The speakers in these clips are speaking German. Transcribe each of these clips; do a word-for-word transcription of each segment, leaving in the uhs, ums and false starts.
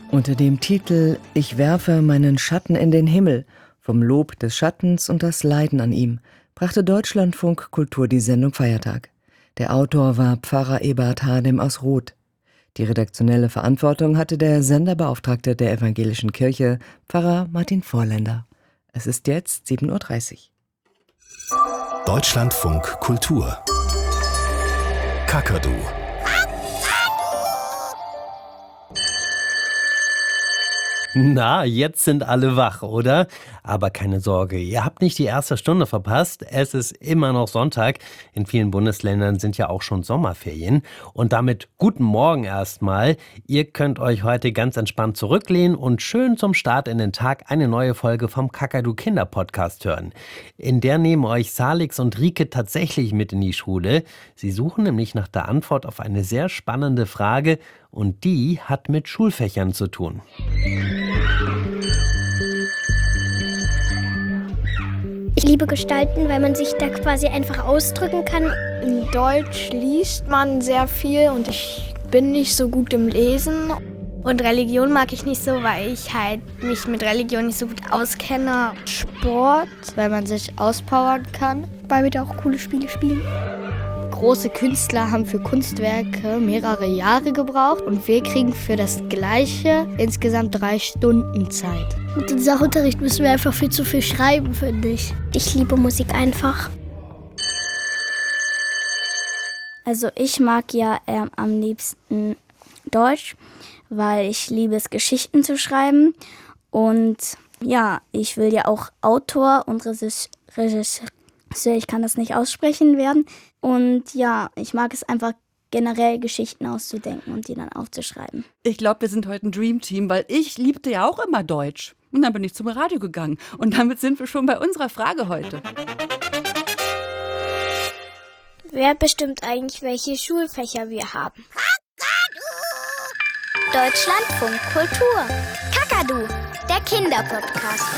Unter dem Titel »Ich werfe meinen Schatten in den Himmel« vom Lob des Schattens und das Leiden an ihm brachte Deutschlandfunk Kultur die Sendung Feiertag. Der Autor war Pfarrer Eberhard Hardem aus Roth. Die redaktionelle Verantwortung hatte der Senderbeauftragte der Evangelischen Kirche, Pfarrer Martin Vorländer. Es ist jetzt sieben Uhr dreißig. Deutschlandfunk Kultur Kakadu. Na, jetzt sind alle wach, oder? Aber keine Sorge, ihr habt nicht die erste Stunde verpasst. Es ist immer noch Sonntag. In vielen Bundesländern sind ja auch schon Sommerferien. Und damit guten Morgen erstmal. Ihr könnt euch heute ganz entspannt zurücklehnen und schön zum Start in den Tag eine neue Folge vom Kakadu Kinder Podcast hören. In der nehmen euch Salix und Rike tatsächlich mit in die Schule. Sie suchen nämlich nach der Antwort auf eine sehr spannende Frage und die hat mit Schulfächern zu tun. Ich liebe Gestalten, weil man sich da quasi einfach ausdrücken kann. In Deutsch liest man sehr viel und ich bin nicht so gut im Lesen. Und Religion mag ich nicht so, weil ich halt mich mit Religion nicht so gut auskenne. Sport, weil man sich auspowern kann. Weil wir da auch coole Spiele spielen. Große Künstler haben für Kunstwerke mehrere Jahre gebraucht und wir kriegen für das Gleiche insgesamt drei Stunden Zeit. Mit dem Sachunterricht müssen wir einfach viel zu viel schreiben, finde ich. Ich liebe Musik einfach. Also ich mag ja ähm, am liebsten Deutsch, weil ich liebe es, Geschichten zu schreiben. Und ja, ich will ja auch Autor und Regisseur, ich kann das nicht aussprechen werden. Und ja, ich mag es einfach generell Geschichten auszudenken und die dann aufzuschreiben. Ich glaube, wir sind heute ein Dreamteam, weil ich liebte ja auch immer Deutsch. Und dann bin ich zum Radio gegangen. Und damit sind wir schon bei unserer Frage heute. Wer bestimmt eigentlich, welche Schulfächer wir haben? Kakadu! Deutschlandfunk Kultur. Kakadu, der Kinderpodcast.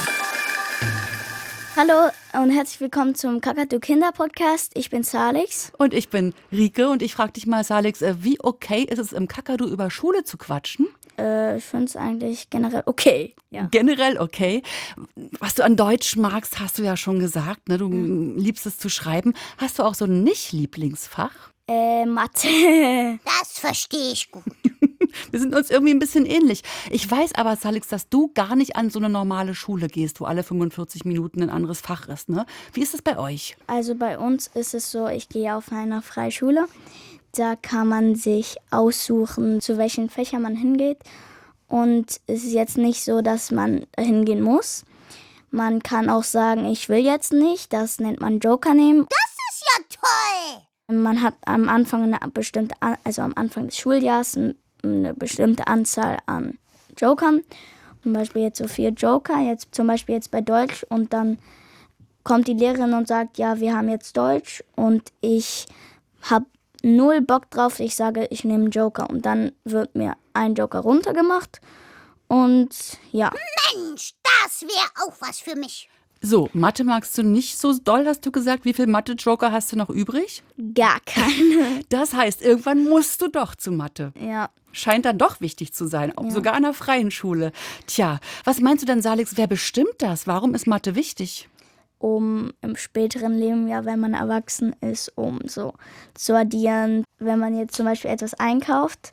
Hallo und herzlich willkommen zum Kakadu Kinder Podcast. Ich bin Salix. Und ich bin Rike und ich frage dich mal, Salix, wie okay ist es im Kakadu über Schule zu quatschen? Äh, ich finde es eigentlich generell okay. Ja. Generell okay. Was du an Deutsch magst, hast du ja schon gesagt, ne? Du mhm. liebst es zu schreiben. Hast du auch so ein Nicht-Lieblingsfach? Äh, Mathe. Das verstehe ich gut. Wir sind uns irgendwie ein bisschen ähnlich. Ich weiß aber, Salix, dass du gar nicht an so eine normale Schule gehst, wo alle fünfundvierzig Minuten ein anderes Fach ist, ne? Wie ist das bei euch? Also bei uns ist es so, ich gehe auf einer Freischule. Da kann man sich aussuchen, zu welchen Fächern man hingeht. Und es ist jetzt nicht so, dass man hingehen muss. Man kann auch sagen, ich will jetzt nicht. Das nennt man Joker nehmen. Das ist ja toll! Man hat am Anfang eine bestimmte, also am Anfang des Schuljahres eine bestimmte Anzahl an Jokern. Zum Beispiel jetzt so vier Joker, jetzt zum Beispiel jetzt bei Deutsch. Und dann kommt die Lehrerin und sagt, ja, wir haben jetzt Deutsch und ich habe null Bock drauf. Ich sage, ich nehme einen Joker und dann wird mir ein Joker runtergemacht. Und ja. Mensch, das wäre auch was für mich. So, Mathe magst du nicht so doll, hast du gesagt. Wie viele Mathe-Joker hast du noch übrig? Gar keine. Das heißt, irgendwann musst du doch zu Mathe. Ja. Scheint dann doch wichtig zu sein, auch ja. sogar an einer freien Schule. Tja, was meinst du denn, Salix, wer bestimmt das? Warum ist Mathe wichtig? Um im späteren Leben, ja, wenn man erwachsen ist, um so zu addieren. Wenn man jetzt zum Beispiel etwas einkauft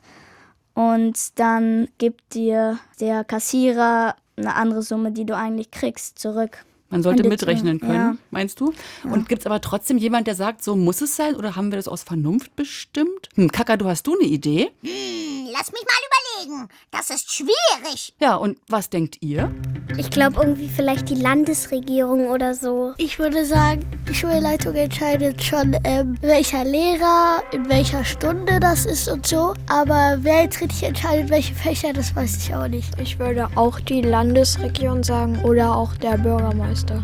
und dann gibt dir der Kassierer eine andere Summe, die du eigentlich kriegst, zurück. Man sollte mitrechnen können, ja. meinst du? Ja. Und gibt es aber trotzdem jemand, der sagt, so muss es sein? Oder haben wir das aus Vernunft bestimmt? Hm, Kakadu, hast du eine Idee? Hm, lass mich mal überlegen. Das ist schwierig. Ja, und was denkt ihr? Ich glaube irgendwie vielleicht die Landesregierung oder so. Ich würde sagen, die Schulleitung entscheidet schon, ähm, welcher Lehrer in welcher Stunde das ist und so. Aber wer jetzt richtig entscheidet, welche Fächer, das weiß ich auch nicht. Ich würde auch die Landesregierung sagen oder auch der Bürgermeister.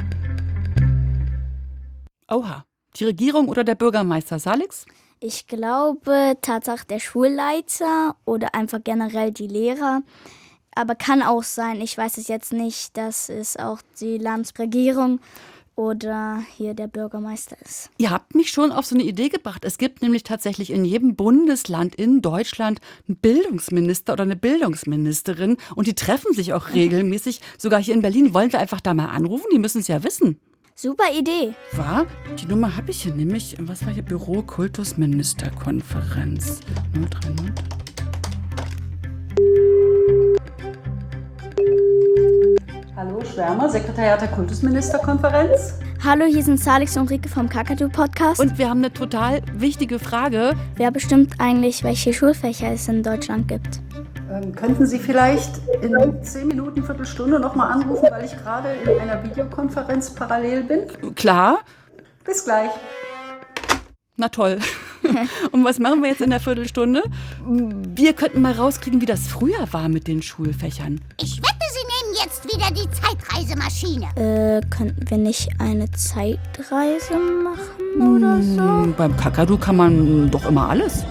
Oha, die Regierung oder der Bürgermeister, Salix? Ich glaube, Tatsache der Schulleiter oder einfach generell die Lehrer. Aber kann auch sein, ich weiß es jetzt nicht, dass es auch die Landesregierung. oder hier der Bürgermeister ist. Ihr habt mich schon auf so eine Idee gebracht. Es gibt nämlich tatsächlich in jedem Bundesland in Deutschland einen Bildungsminister oder eine Bildungsministerin und die treffen sich auch regelmäßig. Sogar hier in Berlin. Wollen wir einfach da mal anrufen? Die müssen es ja wissen. Super Idee. War? Die Nummer habe ich hier nämlich. Was war hier? Büro Kultusministerkonferenz. null drei null. Hallo, Schwärmer, Sekretariat der Kultusministerkonferenz. Hallo, hier sind Salix und Rike vom Kakadu-Podcast. Und wir haben eine total wichtige Frage. Wer bestimmt eigentlich, welche Schulfächer es in Deutschland gibt? Ähm, könnten Sie vielleicht in zehn Minuten, Viertelstunde nochmal anrufen, weil ich gerade in einer Videokonferenz parallel bin? Klar. Bis gleich. Na toll. Und was machen wir jetzt in der Viertelstunde? Wir könnten mal rauskriegen, wie das früher war mit den Schulfächern. Ich wette, Sie nehmen jetzt wieder die Zeitreisemaschine. Äh, könnten wir nicht eine Zeitreise machen oder so? Hm, beim Kakadu kann man doch immer alles.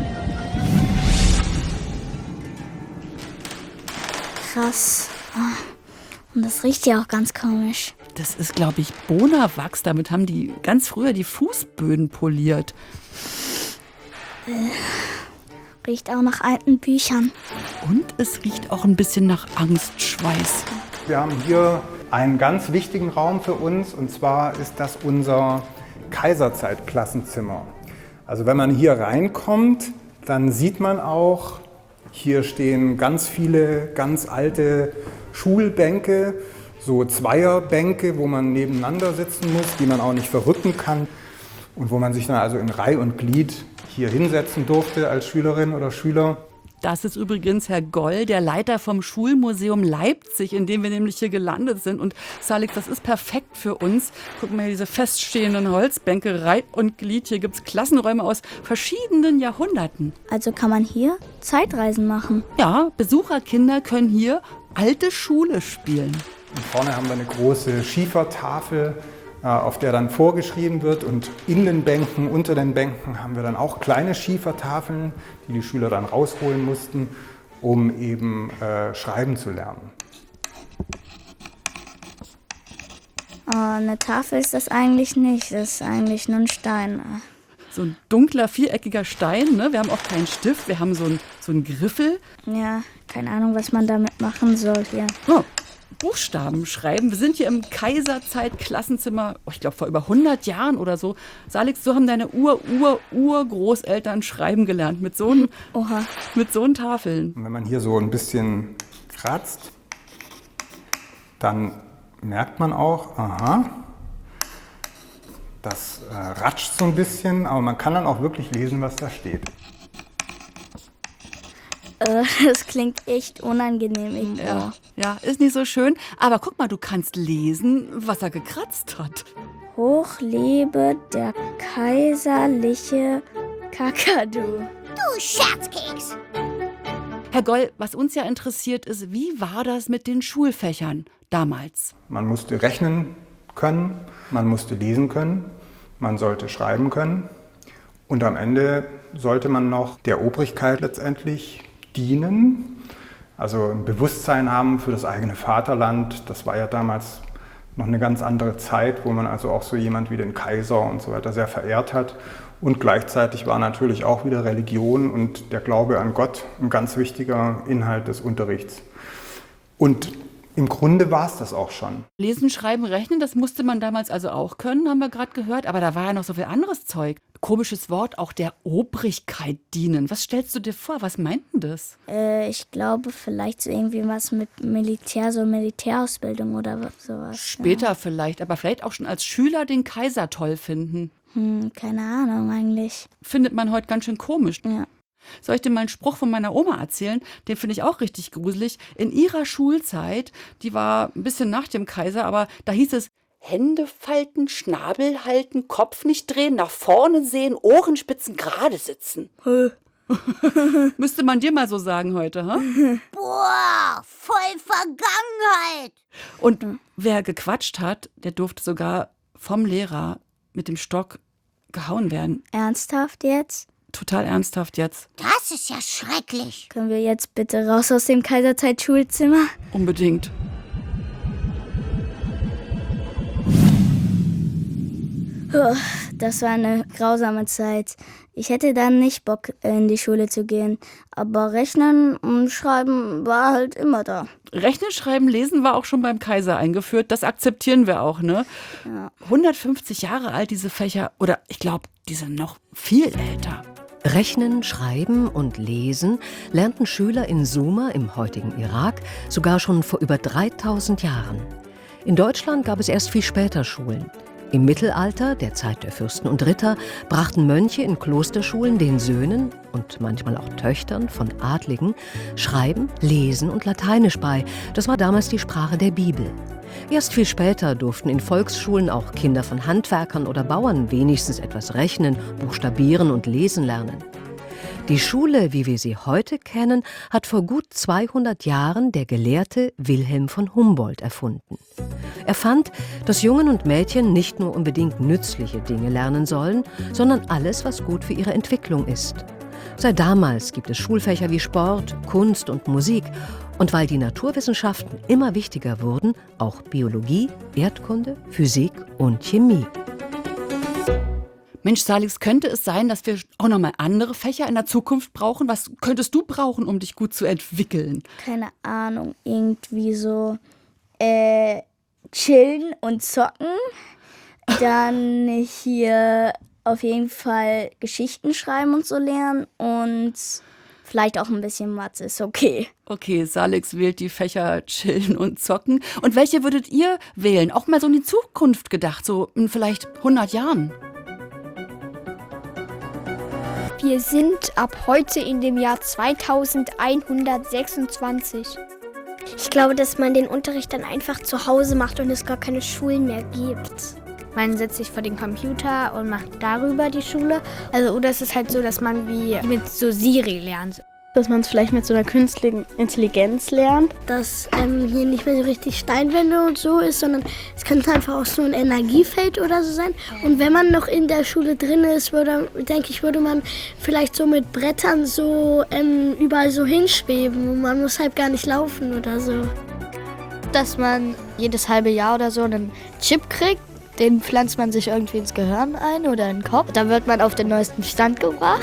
Krass. Und das riecht ja auch ganz komisch. Das ist, glaube ich, Bonawachs. Damit haben die ganz früher die Fußböden poliert. Äh, riecht auch nach alten Büchern. Und es riecht auch ein bisschen nach Angstschweiß. Wir haben hier einen ganz wichtigen Raum für uns, und zwar ist das unser Kaiserzeitklassenzimmer. Also wenn man hier reinkommt, dann sieht man auch, hier stehen ganz viele ganz alte Schulbänke, so Zweierbänke, wo man nebeneinander sitzen muss, die man auch nicht verrücken kann und wo man sich dann also in Reih und Glied hier hinsetzen durfte als Schülerin oder Schüler. Das ist übrigens Herr Goll, der Leiter vom Schulmuseum Leipzig, in dem wir nämlich hier gelandet sind. Und Salix, das ist perfekt für uns. Guck mal, hier diese feststehenden Holzbänke, Reih und Glied. Hier gibt es Klassenräume aus verschiedenen Jahrhunderten. Also kann man hier Zeitreisen machen? Ja, Besucherkinder können hier alte Schule spielen. Und vorne haben wir eine große Schiefertafel, auf der dann vorgeschrieben wird, und in den Bänken, unter den Bänken haben wir dann auch kleine Schiefertafeln, die die Schüler dann rausholen mussten, um eben äh, schreiben zu lernen. Oh, eine Tafel ist das eigentlich nicht, das ist eigentlich nur ein Stein. So ein dunkler, viereckiger Stein, ne? Wir haben auch keinen Stift, wir haben so einen so einen Griffel. Ja, keine Ahnung, was man damit machen soll hier. Oh. Buchstaben schreiben. Wir sind hier im Kaiserzeit-Klassenzimmer, oh, ich glaube vor über hundert Jahren oder so. Salix, so haben deine Ur-Ur-Urgroßeltern schreiben gelernt mit so einen, Oha. mit so einen Tafeln. Und wenn man hier so ein bisschen kratzt, dann merkt man auch, aha, das äh, ratscht so ein bisschen, aber man kann dann auch wirklich lesen, was da steht. Das klingt echt unangenehm. Ja, ja, ist nicht so schön. Aber guck mal, du kannst lesen, was er gekratzt hat. Hoch lebe der kaiserliche Kakadu. Du Scherzkeks! Herr Goll, was uns ja interessiert ist, wie war das mit den Schulfächern damals? Man musste rechnen können, man musste lesen können, man sollte schreiben können. Und am Ende sollte man noch der Obrigkeit letztendlich dienen, also ein Bewusstsein haben für das eigene Vaterland. Das war ja damals noch eine ganz andere Zeit, wo man also auch so jemand wie den Kaiser und so weiter sehr verehrt hat. Und gleichzeitig war natürlich auch wieder Religion und der Glaube an Gott ein ganz wichtiger Inhalt des Unterrichts. Und im Grunde war es das auch schon. Lesen, Schreiben, Rechnen, das musste man damals also auch können, haben wir gerade gehört. Aber da war ja noch so viel anderes Zeug. Komisches Wort, auch der Obrigkeit dienen. Was stellst du dir vor? Was meint denn das? Äh, ich glaube, vielleicht so irgendwie was mit Militär, so Militärausbildung oder sowas. Später ja. vielleicht, aber vielleicht auch schon als Schüler den Kaiser toll finden. Hm, keine Ahnung eigentlich. Findet man heute ganz schön komisch. Ja. Soll ich dir mal einen Spruch von meiner Oma erzählen? Den finde ich auch richtig gruselig. In ihrer Schulzeit, die war ein bisschen nach dem Kaiser, aber da hieß es, Hände falten, Schnabel halten, Kopf nicht drehen, nach vorne sehen, Ohrenspitzen gerade sitzen. Müsste man dir mal so sagen heute, ha? Boah, voll Vergangenheit. Und wer gequatscht hat, der durfte sogar vom Lehrer mit dem Stock gehauen werden. Ernsthaft jetzt? Total ernsthaft jetzt. Das ist ja schrecklich. Können wir jetzt bitte raus aus dem Kaiserzeit-Schulzimmer? Unbedingt. Das war eine grausame Zeit. Ich hätte dann nicht Bock, in die Schule zu gehen. Aber Rechnen und Schreiben war halt immer da. Rechnen, Schreiben, Lesen war auch schon beim Kaiser eingeführt. Das akzeptieren wir auch, ne? Ja. hundertfünfzig Jahre alt, diese Fächer. Oder ich glaube, die sind noch viel älter. Rechnen, Schreiben und Lesen lernten Schüler in Sumer im heutigen Irak sogar schon vor über dreitausend Jahren. In Deutschland gab es erst viel später Schulen. Im Mittelalter, der Zeit der Fürsten und Ritter, brachten Mönche in Klosterschulen den Söhnen und manchmal auch Töchtern von Adligen Schreiben, Lesen und Lateinisch bei. Das war damals die Sprache der Bibel. Erst viel später durften in Volksschulen auch Kinder von Handwerkern oder Bauern wenigstens etwas rechnen, buchstabieren und lesen lernen. Die Schule, wie wir sie heute kennen, hat vor gut zweihundert Jahren der Gelehrte Wilhelm von Humboldt erfunden. Er fand, dass Jungen und Mädchen nicht nur unbedingt nützliche Dinge lernen sollen, sondern alles, was gut für ihre Entwicklung ist. Seit damals gibt es Schulfächer wie Sport, Kunst und Musik. Und weil die Naturwissenschaften immer wichtiger wurden, auch Biologie, Erdkunde, Physik und Chemie. Mensch, Salix, könnte es sein, dass wir auch noch mal andere Fächer in der Zukunft brauchen? Was könntest du brauchen, um dich gut zu entwickeln? Keine Ahnung, irgendwie so äh, chillen und zocken. Dann hier auf jeden Fall Geschichten schreiben und so lernen und vielleicht auch ein bisschen Mathe ist okay. Okay, Salix wählt die Fächer chillen und zocken. Und welche würdet ihr wählen? Auch mal so in die Zukunft gedacht, so in vielleicht hundert Jahren. Wir sind ab heute in dem Jahr zweitausendeinhundertsechsundzwanzig. Ich glaube, dass man den Unterricht dann einfach zu Hause macht und es gar keine Schulen mehr gibt. Man setzt sich vor den Computer und macht darüber die Schule. Also, oder es ist halt so, dass man wie mit so Siri lernt. Dass man es vielleicht mit so einer künstlichen Intelligenz lernt. Dass ähm, hier nicht mehr so richtig Steinwände und so ist, sondern es könnte einfach auch so ein Energiefeld oder so sein. Und wenn man noch in der Schule drin ist, würde, denke ich, würde man vielleicht so mit Brettern so ähm, überall so hinschweben. Und man muss halt gar nicht laufen oder so. Dass man jedes halbe Jahr oder so einen Chip kriegt, den pflanzt man sich irgendwie ins Gehirn ein oder in den Kopf. Da wird man auf den neuesten Stand gebracht.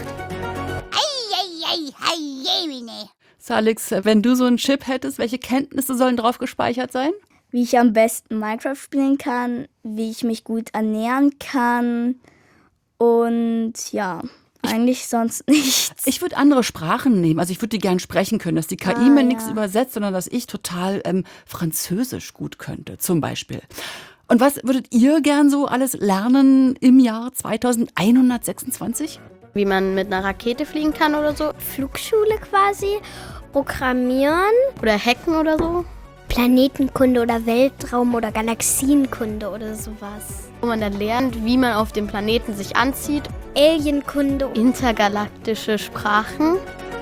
Salix, wenn du so einen Chip hättest, welche Kenntnisse sollen drauf gespeichert sein? Wie ich am besten Minecraft spielen kann, wie ich mich gut ernähren kann und ja, eigentlich sonst nichts. Ich würde andere Sprachen nehmen, also ich würde die gern sprechen können, dass die K I ah, mir ja. nichts übersetzt, sondern dass ich total ähm, Französisch gut könnte, zum Beispiel. Und was würdet ihr gern so alles lernen im Jahr zweitausendeinhundertsechsundzwanzig? Wie man mit einer Rakete fliegen kann oder so. Flugschule quasi, Programmieren Oder hacken oder so. Planetenkunde oder Weltraum oder Galaxienkunde oder sowas. Wo man dann lernt, wie man auf dem Planeten sich anzieht. Alienkunde. Intergalaktische Sprachen.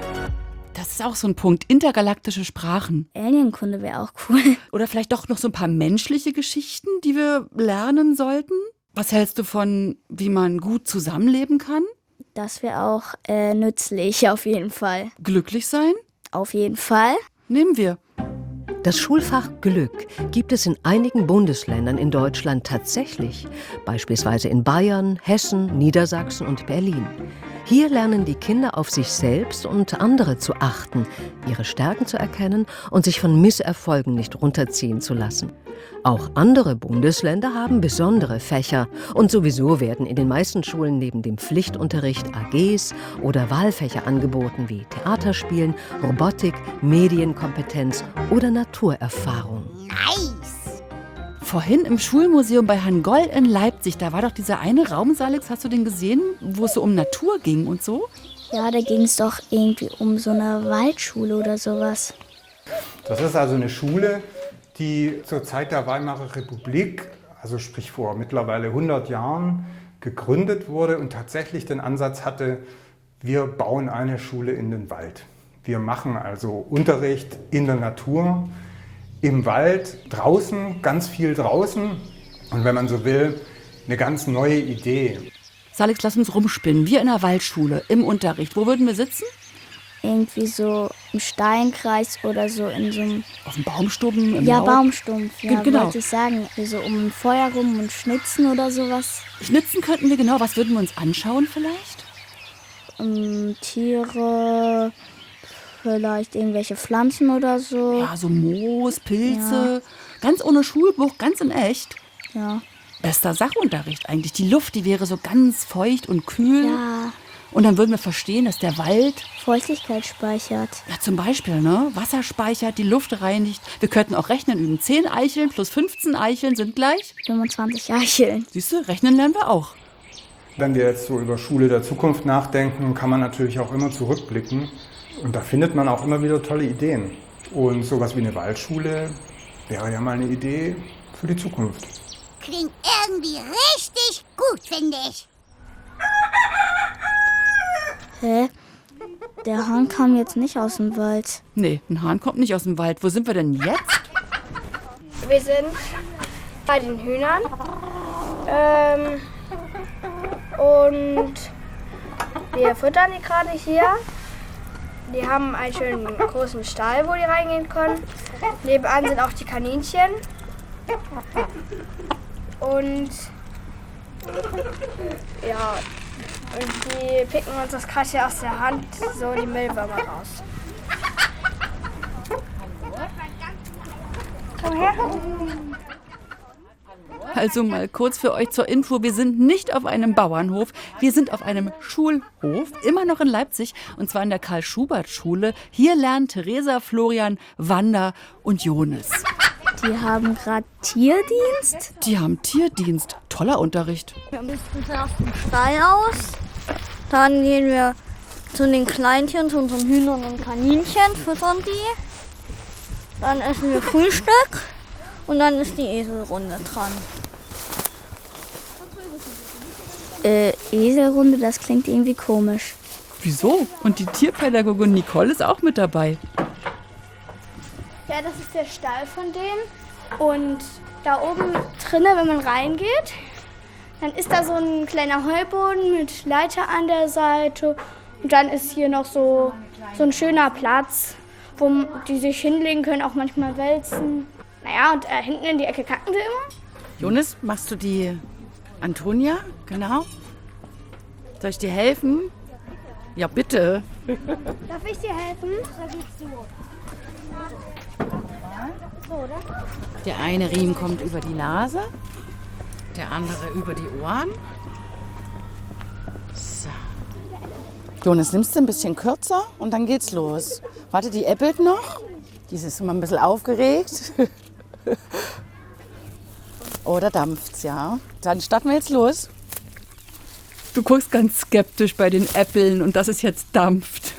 Das ist auch so ein Punkt, intergalaktische Sprachen. Alienkunde wäre auch cool. Oder vielleicht doch noch so ein paar menschliche Geschichten, die wir lernen sollten. Was hältst du von, wie man gut zusammenleben kann? Das wäre auch äh, nützlich, auf jeden Fall. Glücklich sein? Auf jeden Fall. Nehmen wir. Das Schulfach Glück gibt es in einigen Bundesländern in Deutschland tatsächlich, beispielsweise in Bayern, Hessen, Niedersachsen und Berlin. Hier lernen die Kinder auf sich selbst und andere zu achten, ihre Stärken zu erkennen und sich von Misserfolgen nicht runterziehen zu lassen. Auch andere Bundesländer haben besondere Fächer und sowieso werden in den meisten Schulen neben dem Pflichtunterricht A Gs oder Wahlfächer angeboten wie Theaterspielen, Robotik, Medienkompetenz oder Naturerfahrung. Nice! Vorhin im Schulmuseum bei Herrn Goll in Leipzig, da war doch dieser eine Raum, Salix, hast du den gesehen, wo es so um Natur ging und so? Ja, da ging es doch irgendwie um so eine Waldschule oder sowas. Das ist also eine Schule, die zur Zeit der Weimarer Republik, also sprich vor mittlerweile hundert Jahren, gegründet wurde und tatsächlich den Ansatz hatte, wir bauen eine Schule in den Wald. Wir machen also Unterricht in der Natur, im Wald, draußen, ganz viel draußen und wenn man so will, eine ganz neue Idee. Salix, lass uns rumspinnen. Wir in der Waldschule, im Unterricht. Wo würden wir sitzen? irgendwie so im Steinkreis oder so in so einem... Auf dem Baumstumpf? Im Ja, Laub? Baumstumpf, ja, genau. wollte ich sagen. So um ein Feuer rum und schnitzen oder sowas. Schnitzen könnten wir genau. Was würden wir uns anschauen vielleicht? Um, Tiere, vielleicht irgendwelche Pflanzen oder so. Ja, so Moos, Pilze. Ja. Ganz ohne Schulbuch, ganz in echt. Ja. Bester Sachunterricht eigentlich. Die Luft, die wäre so ganz feucht und kühl. Ja. Und dann würden wir verstehen, dass der Wald Feuchtigkeit speichert. Ja, zum Beispiel, ne? Wasser speichert, die Luft reinigt. Wir könnten auch rechnen üben. zehn Eicheln plus fünfzehn Eicheln sind gleich fünfundzwanzig Eicheln. Siehst du, rechnen lernen wir auch. Wenn wir jetzt so über Schule der Zukunft nachdenken, kann man natürlich auch immer zurückblicken. Und da findet man auch immer wieder tolle Ideen. Und sowas wie eine Waldschule wäre ja mal eine Idee für die Zukunft. Klingt irgendwie richtig gut, finde ich. Hä? Der Hahn kam jetzt nicht aus dem Wald. Nee, ein Hahn kommt nicht aus dem Wald. Wo sind wir denn jetzt? Wir sind bei den Hühnern. Ähm, und wir füttern die gerade hier. Die haben einen schönen großen Stall, wo die reingehen können. Nebenan sind auch die Kaninchen. Und ja, und die picken uns das gerade hier aus der Hand, so die Mehlwürmer raus. Komm her. Also mal kurz für euch zur Info, wir sind nicht auf einem Bauernhof, wir sind auf einem Schulhof, immer noch in Leipzig, und zwar in der Karl-Schubert-Schule. Hier lernen Theresa, Florian, Wanda und Jonas. Die haben gerade Tierdienst. Die haben Tierdienst. Toller Unterricht. Wir müssen zuerst im Stall aus. Dann gehen wir zu den Kleinchen, zu unseren Hühnern und Kaninchen, füttern die. Dann essen wir Frühstück und dann ist die Eselrunde dran. Äh, Eselrunde, das klingt irgendwie komisch. Wieso? Und die Tierpädagogin Nicole ist auch mit dabei. Ja, das ist der Stall von denen. Und da oben drinnen, wenn man reingeht, dann ist da so ein kleiner Heuboden mit Leiter an der Seite. Und dann ist hier noch so, so ein schöner Platz, wo die sich hinlegen können, auch manchmal wälzen. Naja, und äh, hinten in die Ecke kacken sie immer. Jonas, machst du die Antonia? Genau. Soll ich dir helfen? Ja, bitte. Darf ich dir helfen? Da geht's du. So, oder? Der eine Riemen kommt über die Nase, der andere über die Ohren. So. Jonas, nimmst du ein bisschen kürzer und dann geht's los. Warte, die äppelt noch. Die ist immer ein bisschen aufgeregt. Oder dampft's, ja. Dann starten wir jetzt los. Du guckst ganz skeptisch bei den Äppeln und dass es jetzt dampft.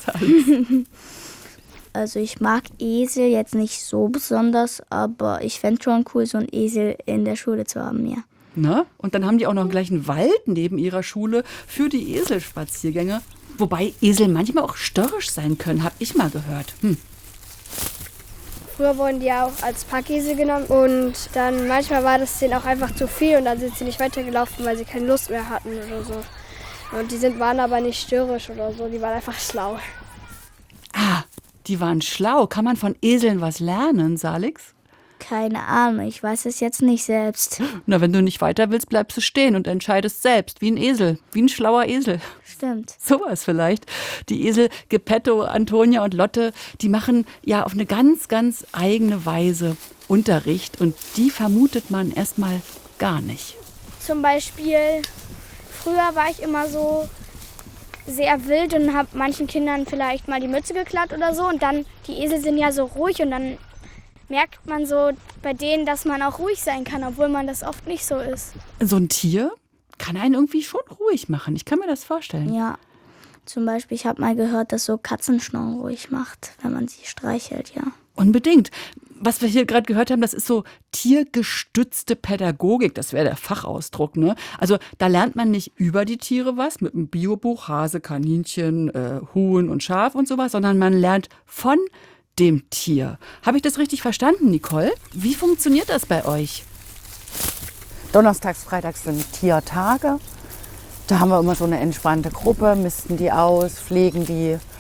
Also ich mag Esel jetzt nicht so besonders, aber ich fände schon cool, so einen Esel in der Schule zu haben, ja. Na? Und dann haben die auch noch gleich einen Wald neben ihrer Schule für die Eselspaziergänge. Wobei Esel manchmal auch störrisch sein können, habe ich mal gehört. Hm. Früher wurden die ja auch als Packesel genommen und dann manchmal war das denen auch einfach zu viel und dann sind sie nicht weitergelaufen, weil sie keine Lust mehr hatten oder so. Und die sind, waren aber nicht störrisch oder so, die waren einfach schlau. Ah, die waren schlau. Kann man von Eseln was lernen, Salix? Keine Ahnung, ich weiß es jetzt nicht selbst. Na, wenn du nicht weiter willst, bleibst du stehen und entscheidest selbst, wie ein Esel, wie ein schlauer Esel. Stimmt. Sowas vielleicht. Die Esel Geppetto, Antonia und Lotte, die machen ja auf eine ganz, ganz eigene Weise Unterricht und die vermutet man erstmal gar nicht. Zum Beispiel, früher war ich immer so sehr wild und habe manchen Kindern vielleicht mal die Mütze geklaut oder so und dann, die Esel sind ja so ruhig und dann merkt man so bei denen, dass man auch ruhig sein kann, obwohl man das oft nicht so ist. So ein Tier kann einen irgendwie schon ruhig machen. Ich kann mir das vorstellen. Ja, zum Beispiel, ich habe mal gehört, dass so Katzenschnurren ruhig macht, wenn man sie streichelt, ja. Unbedingt. Was wir hier gerade gehört haben, das ist so tiergestützte Pädagogik. Das wäre der Fachausdruck, ne? Also da lernt man nicht über die Tiere was mit einem Biobuch, Hase, Kaninchen, äh, Huhn und Schaf und sowas, sondern man lernt von dem Tier. Habe ich das richtig verstanden, Nicole? Wie funktioniert das bei euch? Donnerstags, freitags sind Tiertage. Da haben wir immer so eine entspannte Gruppe, misten die aus, pflegen die.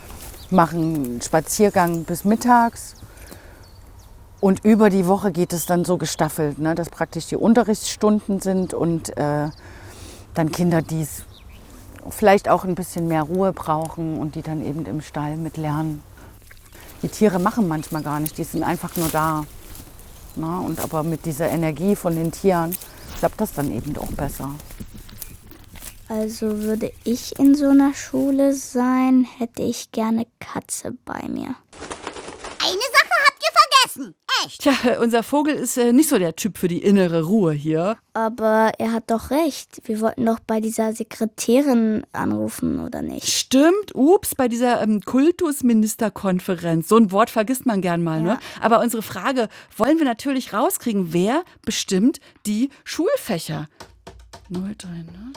machen einen Spaziergang bis mittags. Und über die Woche geht es dann so gestaffelt, ne, dass praktisch die Unterrichtsstunden sind und äh, dann Kinder, die vielleicht auch ein bisschen mehr Ruhe brauchen und die dann eben im Stall mit lernen. Die Tiere machen manchmal gar nicht, die sind einfach nur da. Na, und aber mit dieser Energie von den Tieren klappt das dann eben auch besser. Also würde ich in so einer Schule sein, hätte ich gerne Katze bei mir. Eine Sache habt ihr vergessen. Echt? Tja, unser Vogel ist äh, nicht so der Typ für die innere Ruhe hier. Aber er hat doch recht. Wir wollten doch bei dieser Sekretärin anrufen, oder nicht? Stimmt, ups, bei dieser ähm, Kultusministerkonferenz. So ein Wort vergisst man gern mal, Ja. ne? Aber unsere Frage wollen wir natürlich rauskriegen. Wer bestimmt die Schulfächer? null drei, ne?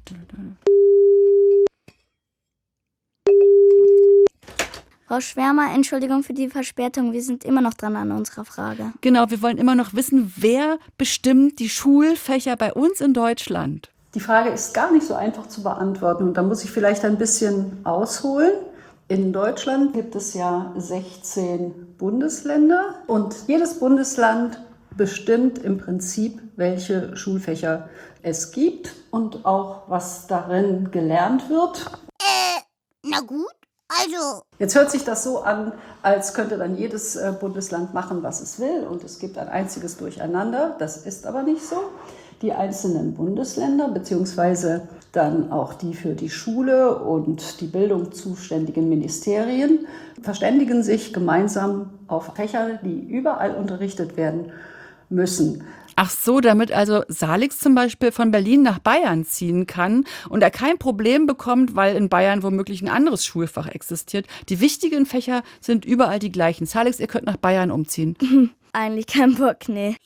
Frau Schwärmer, Entschuldigung für die Verspätung. Wir sind immer noch dran an unserer Frage. Genau, wir wollen immer noch wissen, wer bestimmt die Schulfächer bei uns in Deutschland? Die Frage ist gar nicht so einfach zu beantworten und da muss ich vielleicht ein bisschen ausholen. In Deutschland gibt es ja sechzehn Bundesländer und jedes Bundesland bestimmt im Prinzip, welche Schulfächer es gibt und auch was darin gelernt wird. Äh, na gut, also... Jetzt hört sich das so an, als könnte dann jedes äh, Bundesland machen, was es will und es gibt ein einziges Durcheinander. Das ist aber nicht so. Die einzelnen Bundesländer beziehungsweise dann auch die für die Schule und die Bildung zuständigen Ministerien verständigen sich gemeinsam auf Fächer, die überall unterrichtet werden müssen. Ach so, damit also Salix zum Beispiel von Berlin nach Bayern ziehen kann und er kein Problem bekommt, weil in Bayern womöglich ein anderes Schulfach existiert. Die wichtigen Fächer sind überall die gleichen. Salix, ihr könnt nach Bayern umziehen. Eigentlich kein Bock, nee.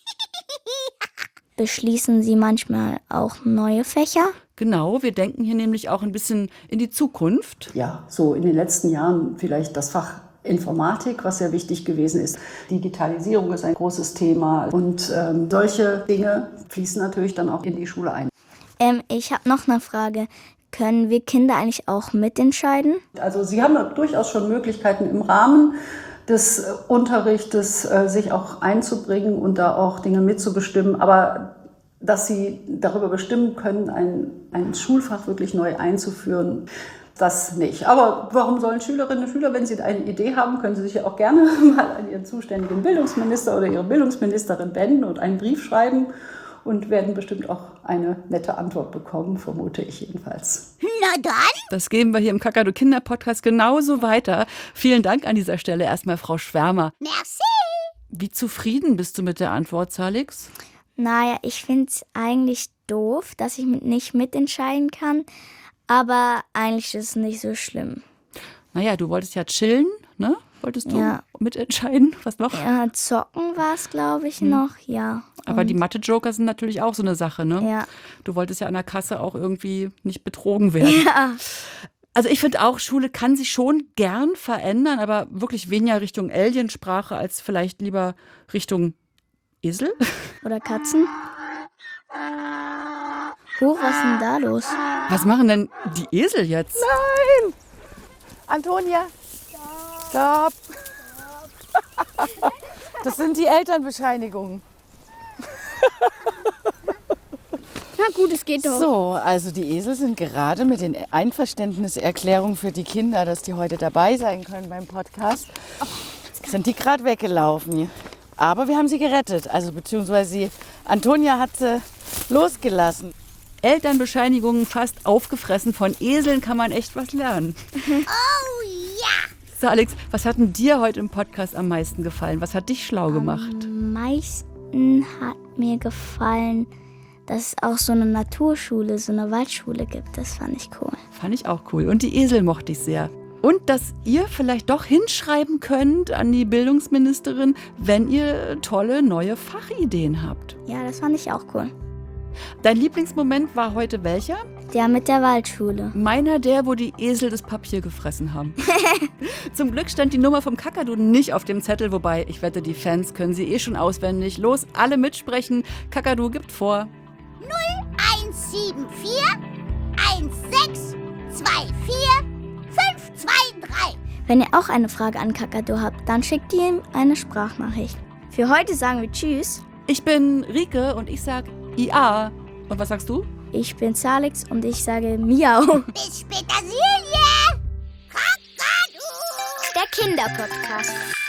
Beschließen Sie manchmal auch neue Fächer? Genau, wir denken hier nämlich auch ein bisschen in die Zukunft. Ja, so in den letzten Jahren vielleicht das Fach Informatik, was sehr wichtig gewesen ist. Digitalisierung ist ein großes Thema und ähm, solche Dinge fließen natürlich dann auch in die Schule ein. Ähm, ich habe noch eine Frage. Können wir Kinder eigentlich auch mitentscheiden? Also Sie haben durchaus schon Möglichkeiten im Rahmen des Unterrichtes äh, sich auch einzubringen und da auch Dinge mitzubestimmen, aber dass Sie darüber bestimmen können, ein, ein Schulfach wirklich neu einzuführen, das nicht. Aber warum sollen Schülerinnen und Schüler, wenn sie eine Idee haben, können sie sich ja auch gerne mal an ihren zuständigen Bildungsminister oder ihre Bildungsministerin wenden und einen Brief schreiben und werden bestimmt auch eine nette Antwort bekommen, vermute ich jedenfalls. Na dann. Das geben wir hier im Kakadu Kinder Podcast genauso weiter. Vielen Dank an dieser Stelle erstmal, Frau Schwärmer. Merci. Wie zufrieden bist du mit der Antwort, Salix? Naja, ich finde es eigentlich doof, dass ich mit nicht mitentscheiden kann. Aber eigentlich ist es nicht so schlimm. Naja, du wolltest ja chillen, ne? Wolltest du Ja. mitentscheiden? Was noch? Ja, zocken war es, glaube ich, Hm. noch, ja. Aber Und die Mathe-Joker sind natürlich auch so eine Sache, ne? Ja. Du wolltest ja an der Kasse auch irgendwie nicht betrogen werden. Ja. Also ich finde auch, Schule kann sich schon gern verändern, aber wirklich weniger Richtung Aliensprache als vielleicht lieber Richtung Esel. Oder Katzen. Huch, was ist denn da los? Was machen denn die Esel jetzt? Nein! Antonia! Stopp! Das sind die Elternbescheinigungen. Na gut, es geht doch. So, also die Esel sind gerade mit den Einverständniserklärungen für die Kinder, dass die heute dabei sein können beim Podcast, sind die gerade weggelaufen. Aber wir haben sie gerettet, also beziehungsweise Antonia hat sie losgelassen. Elternbescheinigungen fast aufgefressen. Von Eseln kann man echt was lernen. Oh ja. So, Alex, was hat denn dir heute im Podcast am meisten gefallen? Was hat dich schlau gemacht? Am meisten hat mir gefallen, dass es auch so eine Naturschule, so eine Waldschule gibt. Das fand ich cool. Fand ich auch cool. Und die Esel mochte ich sehr. Und dass ihr vielleicht doch hinschreiben könnt an die Bildungsministerin, wenn ihr tolle neue Fachideen habt. Ja, das fand ich auch cool. Dein Lieblingsmoment war heute welcher? Der mit der Waldschule. Meiner der, wo die Esel das Papier gefressen haben. Zum Glück stand die Nummer vom Kakadu nicht auf dem Zettel, wobei, ich wette, die Fans können sie eh schon auswendig. Los, alle mitsprechen. Kakadu gibt vor. null eins sieben vier eins sechs zwei vier fünf zwei drei. Wenn ihr auch eine Frage an Kakadu habt, dann schickt ihr ihm eine Sprachnachricht. Für heute sagen wir Tschüss. Ich bin Rike und ich sag I A. Und was sagst du? Ich bin Salix und ich sage Miau. Bis später, Silje! Der Kinderpodcast.